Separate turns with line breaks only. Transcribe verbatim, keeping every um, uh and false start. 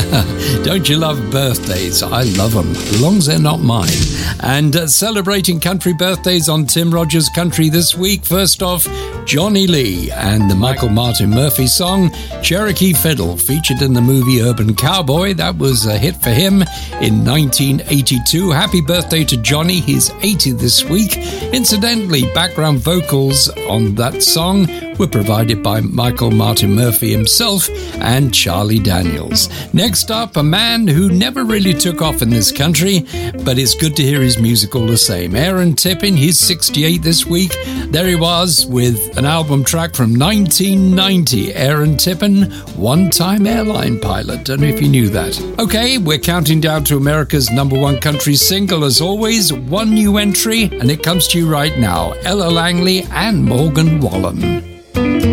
Don't you love birthdays? I love them, as long as they're not mine. And uh, celebrating country birthdays on Tim Rogers Country this week. First off, Johnny Lee and the Michael Martin Murphey song, Cherokee Fiddle, featured in the movie Urban Cowboy. That was a hit for him in nineteen eighty-two. Happy birthday to Johnny. He's eighty this week. Incidentally, background vocals on that song were provided by Michael Martin Murphey himself and Charlie Daniels. Next up, a man who never really took off in this country, but it's good to hear his music all the same. Aaron Tippin, he's sixty-eight this week. There he was with an album track from nineteen ninety. Aaron Tippin, one-time airline pilot. Don't know if you knew that. Okay, we're counting down to America's number one country single as always. One new entry, and it comes to you right now. Ella Langley and Morgan Wallen.